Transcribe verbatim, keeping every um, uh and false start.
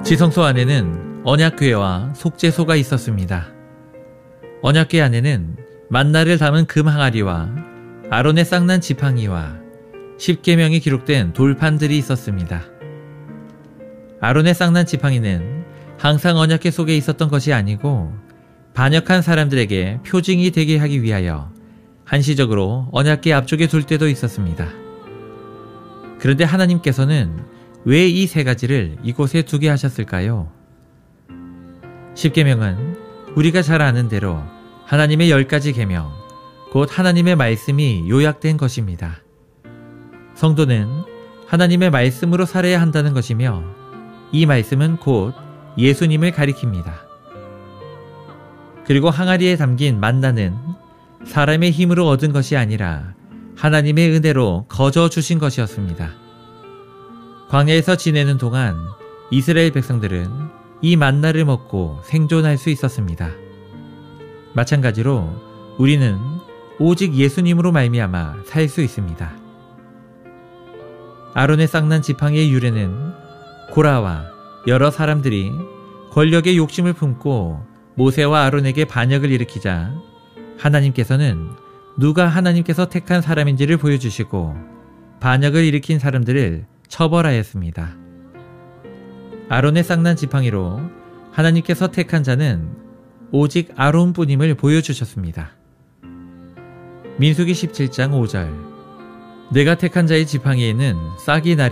지성소 안에는 언약궤와 속죄소가 있었습니다. 언약궤 안에는 만나를 담은 금 항아리와 아론의 쌍난 지팡이와 십계명이 기록된 돌판들이 있었습니다. 아론의 쌍난 지팡이는 항상 언약궤 속에 있었던 것이 아니고 반역한 사람들에게 표징이 되게 하기 위하여 한시적으로 언약궤 앞쪽에 둘 때도 있었습니다. 그런데 하나님께서는 왜 이 세 가지를 이곳에 두게 하셨을까요? 십계명은 우리가 잘 아는 대로 하나님의 열 가지 계명, 곧 하나님의 말씀이 요약된 것입니다. 성도는 하나님의 말씀으로 살아야 한다는 것이며 이 말씀은 곧 예수님을 가리킵니다. 그리고 항아리에 담긴 만나는 사람의 힘으로 얻은 것이 아니라 하나님의 은혜로 거저 주신 것이었습니다. 광야에서 지내는 동안 이스라엘 백성들은 이 만나를 먹고 생존할 수 있었습니다. 마찬가지로 우리는 오직 예수님으로 말미암아 살 수 있습니다. 아론의 쌍난 지팡이의 유래는 고라와 여러 사람들이 권력의 욕심을 품고 모세와 아론에게 반역을 일으키자 하나님께서는 누가 하나님께서 택한 사람인지를 보여주시고 반역을 일으킨 사람들을 처벌하였습니다. 아론의 쌍난 지팡이로 하나님께서 택한 자는 오직 아론뿐임을 보여주셨습니다. 민수기 십칠 장 오 절 내가 택한 자의 지팡이에는 싹이 나리